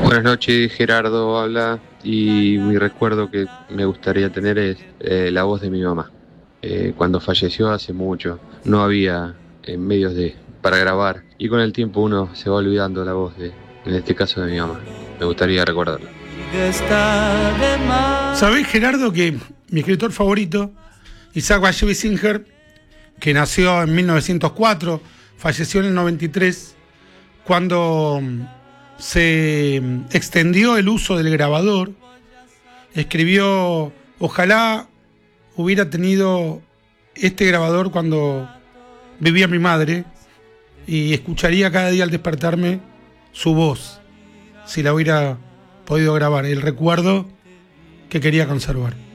Buenas noches, Gerardo habla y mi recuerdo que me gustaría tener es la voz de mi mamá. Cuando falleció hace mucho, no había medios para grabar y con el tiempo uno se va olvidando la voz en este caso de mi mamá. Me gustaría recordarla. ¿Sabés, Gerardo, que mi escritor favorito, Isaac Bashevis Singer, que nació en 1904, falleció en el 93, cuando se extendió el uso del grabador, escribió: ojalá hubiera tenido este grabador cuando vivía mi madre y escucharía cada día al despertarme su voz, si la hubiera podido grabar, el recuerdo que quería conservar.